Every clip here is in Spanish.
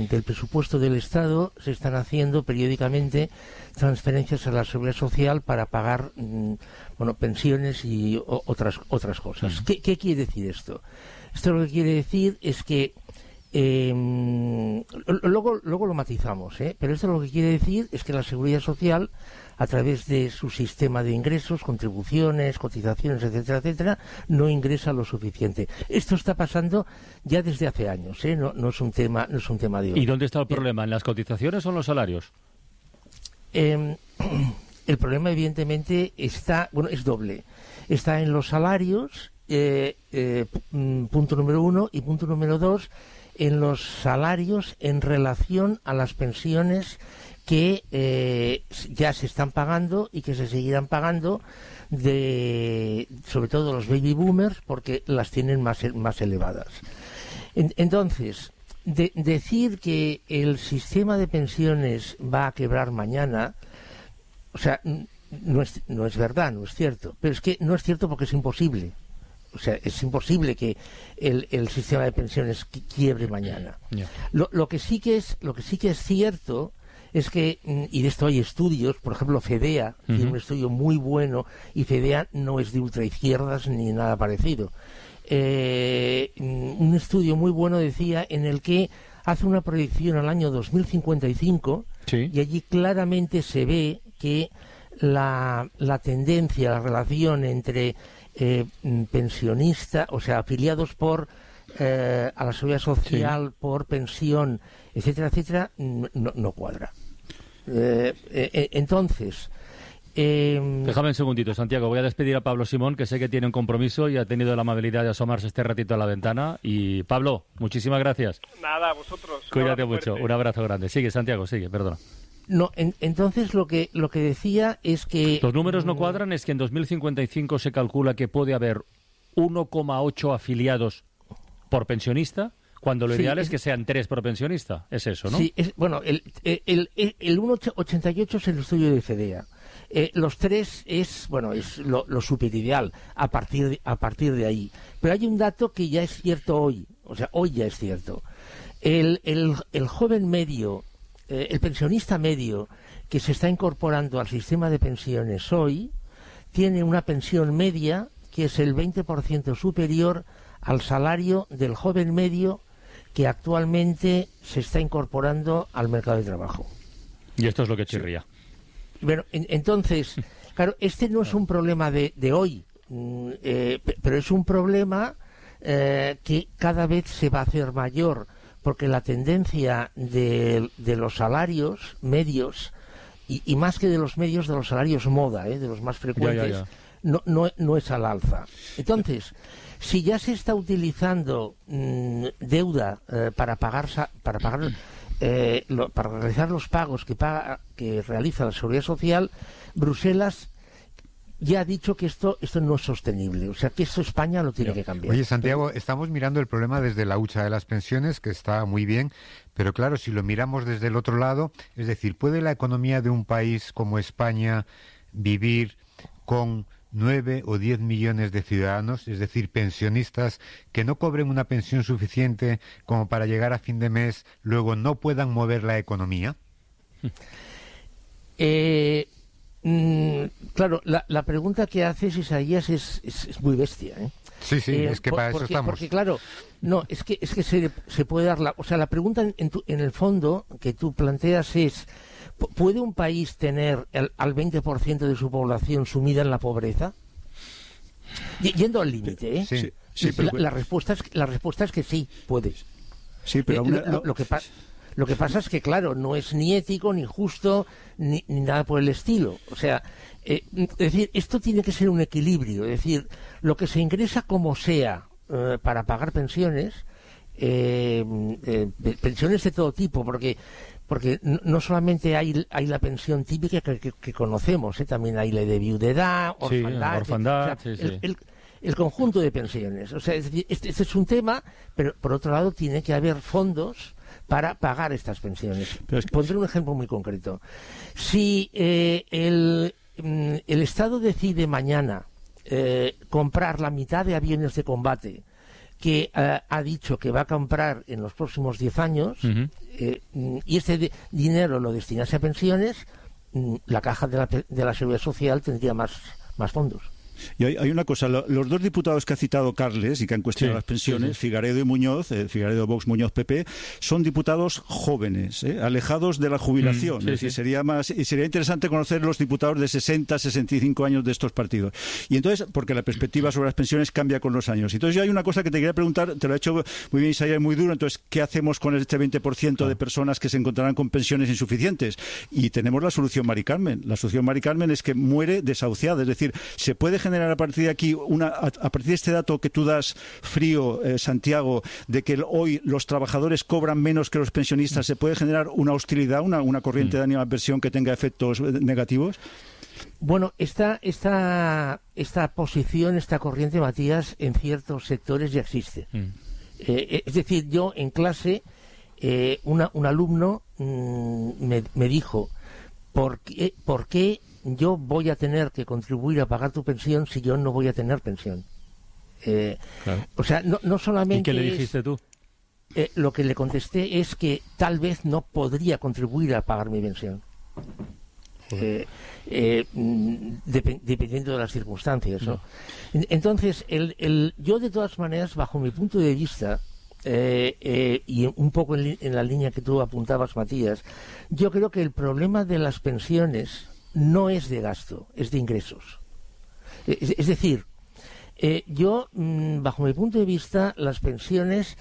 del presupuesto del Estado se están haciendo periódicamente transferencias a la Seguridad Social para pagar pensiones y otras cosas. ¿Qué quiere decir esto? Esto lo que quiere decir es que luego lo matizamos, pero esto lo que quiere decir es que la Seguridad Social, a través de su sistema de ingresos, contribuciones, cotizaciones, etcétera, etcétera, no ingresa lo suficiente. Esto está pasando ya desde hace años, no es un tema de hoy. ¿Y dónde está el problema? ¿En las cotizaciones o en los salarios? El problema, evidentemente, es doble. Está en los salarios, punto número 1, y punto número 2, en los salarios en relación a las pensiones que ya se están pagando y que se seguirán pagando, sobre todo los baby boomers, porque las tienen más elevadas. Entonces, decir que el sistema de pensiones va a quebrar mañana, o sea, no es verdad, no es cierto. Pero es que no es cierto porque es imposible. O sea, es imposible que el sistema de pensiones quiebre mañana. Yeah. Lo que sí que es cierto es que, y de esto hay estudios, por ejemplo, FEDEA tiene un estudio muy bueno, y FEDEA no es de ultraizquierdas ni nada parecido. Un estudio muy bueno decía, en el que hace una proyección al año 2055, sí, y allí claramente se ve que la tendencia, la relación entre pensionistas, o sea, afiliados a la Seguridad Social, por pensión, etcétera, etcétera, no cuadra. Entonces... Déjame un segundito, Santiago. Voy a despedir a Pablo Simón, que sé que tiene un compromiso y ha tenido la amabilidad de asomarse este ratito a la ventana. Y Pablo, muchísimas gracias. Nada, vosotros. Cuídate mucho. Un abrazo grande. Sigue, Santiago, sigue, perdona. No, entonces lo que decía es que... Los números no cuadran, es que en 2055 se calcula que puede haber 1,8 afiliados por pensionista, cuando lo ideal es que sean 3 por pensionista. Es eso, ¿no? Sí, el 1,88 es el estudio de FEDEA. Los 3 es lo superideal a partir de ahí. Pero hay un dato que ya es cierto hoy, o sea, hoy ya es cierto. El joven medio, el pensionista medio que se está incorporando al sistema de pensiones hoy, tiene una pensión media que es el 20% superior al salario del joven medio que actualmente se está incorporando al mercado de trabajo. Y esto es lo que chirría. Bueno, entonces, claro, este no es un problema de hoy, pero es un problema que cada vez se va a hacer mayor, porque la tendencia de los salarios medios, y más que de los medios, de los salarios moda, de los más frecuentes, no es al alza. Entonces, si ya se está utilizando deuda para realizar los pagos que realiza la Seguridad Social, Bruselas ya ha dicho que esto no es sostenible. O sea, que esto España lo tiene que cambiar. Oye, Santiago, estamos mirando el problema desde la hucha de las pensiones, que está muy bien, pero claro, si lo miramos desde el otro lado, es decir, ¿puede la economía de un país como España vivir con 9 o 10 millones de ciudadanos, es decir, pensionistas, que no cobren una pensión suficiente como para llegar a fin de mes, luego no puedan mover la economía? Claro, la pregunta que haces, Isaías, es muy bestia, ¿eh? Sí, es que para eso estamos. Porque claro, no, es que se puede dar o sea, la pregunta en el fondo que tú planteas es: ¿puede un país tener al 20% de su población sumida en la pobreza? Yendo al límite, ¿eh? Sí, pero la respuesta es que sí, puede. Sí, pero lo que pasa es que, claro, no es ni ético, ni justo, ni nada por el estilo. O sea, es decir, esto tiene que ser un equilibrio. Es decir, lo que se ingresa como sea para pagar pensiones, pensiones de todo tipo, porque no solamente hay la pensión típica que conocemos, también hay la de viudedad, orfandad, el conjunto de pensiones. O sea, es decir, este es un tema, pero por otro lado tiene que haber fondos para pagar estas pensiones. Pondré un ejemplo muy concreto. Si el Estado decide mañana comprar la mitad de aviones de combate que ha dicho que va a comprar en los próximos 10 años, y este dinero lo destinase a pensiones, la caja de la Seguridad Social tendría más fondos. Y hay una cosa, los dos diputados que ha citado Carles y que han cuestionado las pensiones, Figaredo y Muñoz, Figaredo Vox, Muñoz PP, son diputados jóvenes, alejados de la jubilación. Es decir, sería interesante conocer los diputados de 60, 65 años de estos partidos. Y entonces, porque la perspectiva sobre las pensiones cambia con los años. Entonces yo hay una cosa que te quería preguntar, te lo ha hecho muy bien Isaías, muy duro, entonces, ¿qué hacemos con este 20% de personas que se encontrarán con pensiones insuficientes? Y tenemos la solución Mari Carmen. La solución Mari Carmen es que muere desahuciada, es decir, se puede generar a partir de aquí, a partir de este dato que tú das frío, Santiago, de que hoy los trabajadores cobran menos que los pensionistas, ¿se puede generar una hostilidad, una corriente de animadversión que tenga efectos negativos? Bueno, esta posición, esta corriente, Matías, en ciertos sectores ya existe. Es decir, yo en clase, un alumno me dijo, ¿por qué yo voy a tener que contribuir a pagar tu pensión si yo no voy a tener pensión? Claro. O sea, no solamente... ¿Y qué le dijiste tú? Lo que le contesté es que tal vez no podría contribuir a pagar mi pensión. Dependiendo de las circunstancias, ¿no? Entonces, yo de todas maneras, bajo mi punto de vista, y un poco en la línea que tú apuntabas, Matías, yo creo que el problema de las pensiones no es de gasto, es de ingresos. Es decir, yo, bajo mi punto de vista, las pensiones,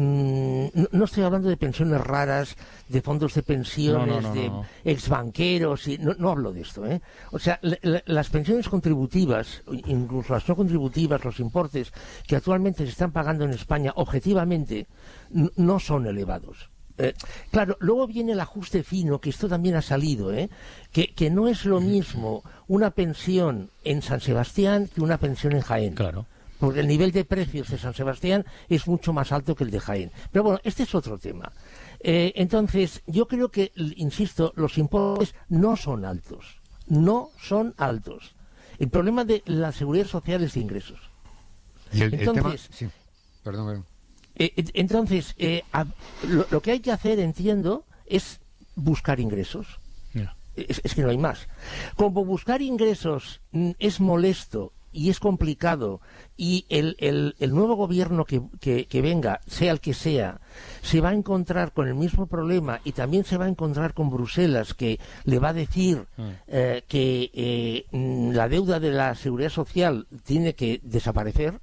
no estoy hablando de pensiones raras, de fondos de pensiones, de exbanqueros, no hablo de esto, ¿eh? O sea, las pensiones contributivas, incluso las no contributivas, los importes que actualmente se están pagando en España, objetivamente, no son elevados. Claro, luego viene el ajuste fino, que esto también ha salido, que no es lo mismo una pensión en San Sebastián que una pensión en Jaén. Claro. Porque el nivel de precios de San Sebastián es mucho más alto que el de Jaén. Pero bueno, este es otro tema. Entonces, yo creo que, insisto, los impuestos no son altos. No son altos. El problema de la seguridad social es de ingresos. Y el tema... Sí, perdón. Entonces, lo que hay que hacer, entiendo, es buscar ingresos. Yeah. Es que no hay más. Como buscar ingresos es molesto y es complicado, y el nuevo gobierno que venga, sea el que sea, se va a encontrar con el mismo problema, y también se va a encontrar con Bruselas, que le va a decir que la deuda de la seguridad social tiene que desaparecer.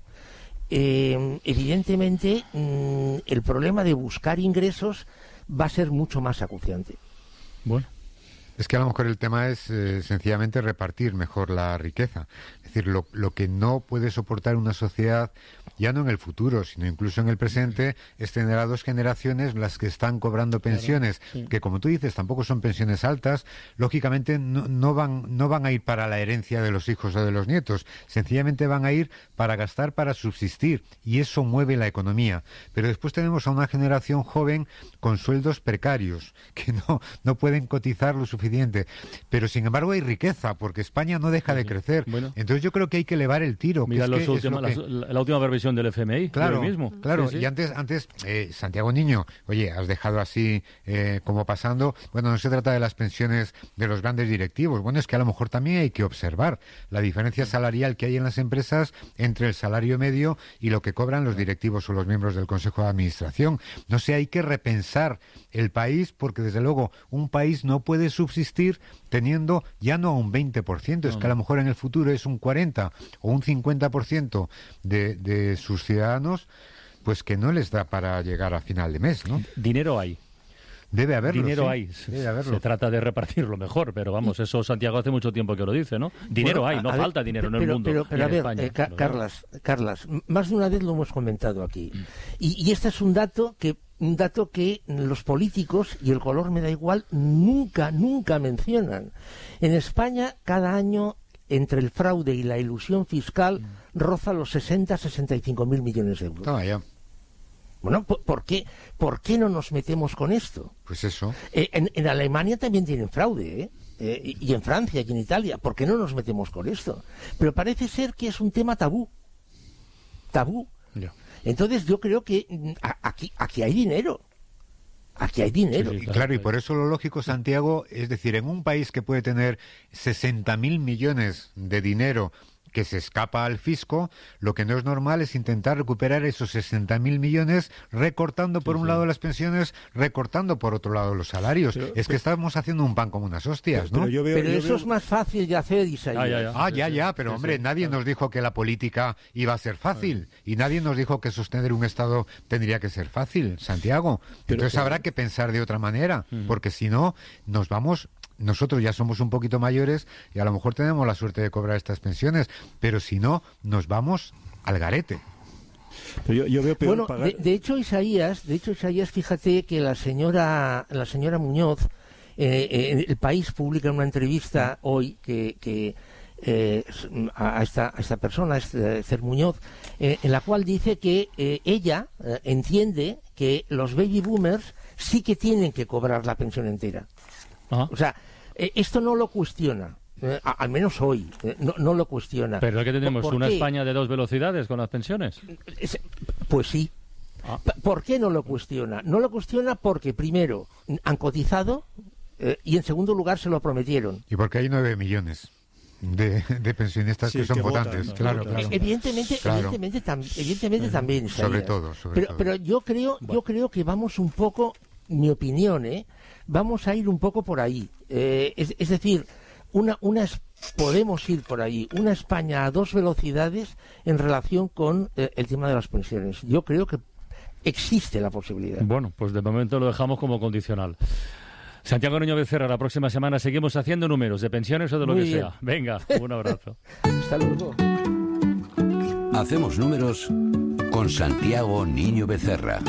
Evidentemente, el problema de buscar ingresos va a ser mucho más acuciante. Bueno. Es que a lo mejor el tema es sencillamente repartir mejor la riqueza. Es decir, lo que no puede soportar una sociedad, ya no en el futuro, sino incluso en el presente, es tener a dos generaciones las que están cobrando pensiones, claro, sí, que como tú dices, tampoco son pensiones altas, lógicamente no van a ir para la herencia de los hijos o de los nietos, sencillamente van a ir para gastar, para subsistir, y eso mueve la economía. Pero después tenemos a una generación joven con sueldos precarios, que no pueden cotizar lo suficiente, pero sin embargo hay riqueza, porque España no deja de crecer. Bueno, entonces yo creo que hay que elevar el tiro. Mira la última revisión del FMI. Claro, mismo. Claro. Sí, sí. Y antes Santiago Niño, oye, has dejado así como pasando. Bueno, no se trata de las pensiones de los grandes directivos. Bueno, es que a lo mejor también hay que observar la diferencia salarial que hay en las empresas entre el salario medio y lo que cobran los directivos o los miembros del Consejo de Administración. No sé, hay que repensar el país, porque desde luego un país no puede subsistir teniendo ya no un 20%, es que a lo mejor en el futuro es un 40 o un 50% de sus ciudadanos, pues que no les da para llegar a final de mes, ¿no? Dinero hay. Debe haberlo. Dinero sí. hay. Debe haberlo. Se trata de repartirlo mejor, pero vamos, eso Santiago hace mucho tiempo que lo dice, ¿no? Dinero hay, no falta dinero en el mundo. Pero a ver, España, Carlas, más de una vez lo hemos comentado aquí. Y este es un dato que los políticos, y el color me da igual, nunca mencionan. En España, cada año, entre el fraude y la ilusión fiscal, roza los 65.000 millones de euros. Toma ya. Bueno, ¿por qué no nos metemos con esto? Pues eso. En Alemania también tienen fraude, y en Francia y en Italia. ¿Por qué no nos metemos con esto? Pero parece ser que es un tema tabú. Ya. Entonces yo creo que aquí hay dinero. Aquí hay dinero. Sí, claro, y por eso lo lógico, Santiago, es decir, en un país que puede tener 60.000 millones de dinero que se escapa al fisco, lo que no es normal es intentar recuperar esos 60.000 millones recortando por un lado las pensiones, recortando por otro lado los salarios. Es que estamos haciendo un pan como unas hostias, ¿no? Pero eso es más fácil de hacer, Isaías. Pero hombre, nadie nos dijo que la política iba a ser fácil y nadie nos dijo que sostener un Estado tendría que ser fácil, Santiago. Entonces habrá que pensar de otra manera, porque si no, nos vamos... Nosotros ya somos un poquito mayores y a lo mejor tenemos la suerte de cobrar estas pensiones, pero si no, nos vamos al garete. Pero yo veo peor pagar... de hecho, Isaías, fíjate que la señora Muñoz, El País publica una entrevista hoy a esta persona, Esther Muñoz, en la cual dice que ella entiende que los baby boomers sí que tienen que cobrar la pensión entera. O sea, esto no lo cuestiona, al menos hoy, no lo cuestiona. ¿Pero que tenemos una España de 2 velocidades con las pensiones? Pues sí. ¿Por qué no lo cuestiona? No lo cuestiona porque, primero, han cotizado y, en segundo lugar, se lo prometieron. Y porque hay 9 millones de pensionistas que son votantes. Votan, claro. Evidentemente también. Isaías. Sobre todo. Pero yo creo que vamos un poco, mi opinión, vamos a ir un poco por ahí. Es decir, podemos ir por ahí. Una España a 2 velocidades en relación con el tema de las pensiones. Yo creo que existe la posibilidad. Bueno, pues de momento lo dejamos como condicional. Santiago Niño Becerra, la próxima semana seguimos haciendo números de pensiones o de lo que sea. Venga, un abrazo. Hasta luego. Hacemos números con Santiago Niño Becerra.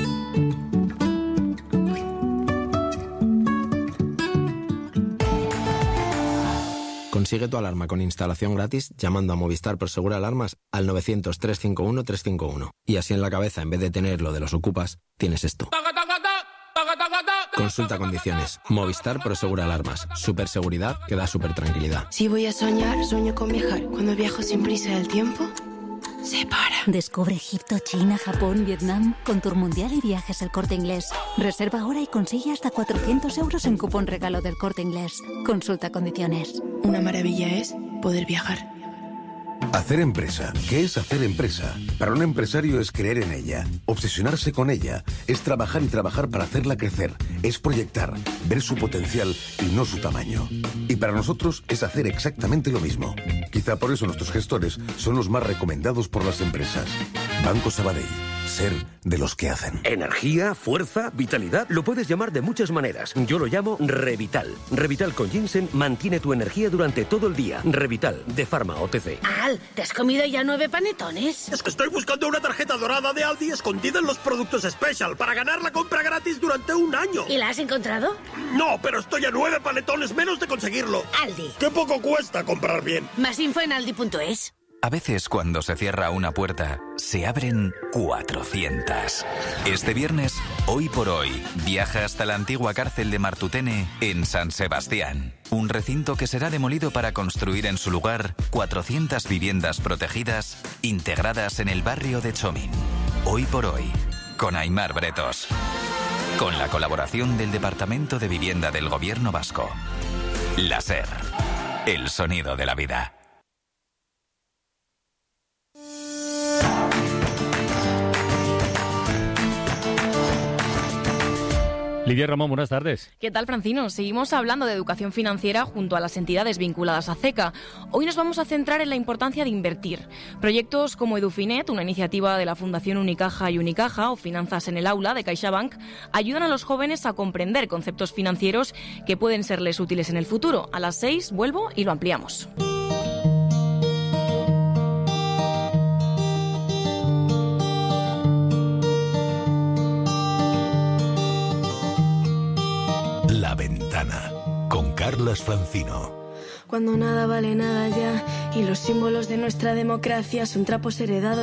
Consigue tu alarma con instalación gratis llamando a Movistar Prosegur Alarmas al 900-351-351. Y así en la cabeza, en vez de tener lo de los ocupas, tienes esto. Consulta condiciones. Movistar Prosegur Alarmas. Superseguridad que da super tranquilidad. Si voy a soñar, sueño con viajar. Cuando viajo sin prisa del tiempo, se para. Descubre Egipto, China, Japón, Vietnam con Tour Mundial y Viajes El Corte Inglés. Reserva ahora y consigue hasta 400 euros en cupón regalo del Corte Inglés. Consulta condiciones. Una maravilla es poder viajar. Hacer empresa. ¿Qué es hacer empresa? Para un empresario es creer en ella, obsesionarse con ella, es trabajar y trabajar para hacerla crecer, es proyectar, ver su potencial y no su tamaño. Y para nosotros es hacer exactamente lo mismo. Quizá por eso nuestros gestores son los más recomendados por las empresas. Banco Sabadell. Ser de los que hacen. Energía, fuerza, vitalidad. Lo puedes llamar de muchas maneras. Yo lo llamo Revital. Revital con ginseng mantiene tu energía durante todo el día. Revital, de Pharma OTC. Al, ¿te has comido ya 9 panetones? Es que estoy buscando una tarjeta dorada de Aldi escondida en los productos Special para ganar la compra gratis durante un año. ¿Y la has encontrado? No, pero estoy a 9 panetones menos de conseguirlo. Aldi. ¡Qué poco cuesta comprar bien! Más info en aldi.es. A veces cuando se cierra una puerta, se abren 400. Este viernes, Hoy por Hoy, viaja hasta la antigua cárcel de Martutene en San Sebastián. Un recinto que será demolido para construir en su lugar 400 viviendas protegidas integradas en el barrio de Chomín. Hoy por Hoy, con Aimar Bretos. Con la colaboración del Departamento de Vivienda del Gobierno Vasco. La SER, el sonido de la vida. Lidia Ramón, buenas tardes. ¿Qué tal, Francino? Seguimos hablando de educación financiera junto a las entidades vinculadas a CECA. Hoy nos vamos a centrar en la importancia de invertir. Proyectos como Edufinet, una iniciativa de la Fundación Unicaja y Unicaja, o Finanzas en el Aula de CaixaBank, ayudan a los jóvenes a comprender conceptos financieros que pueden serles útiles en el futuro. A las 6 vuelvo y lo ampliamos. La Ventana, con Carlas Francino. Cuando nada vale nada ya y los símbolos de nuestra democracia son trapos heredados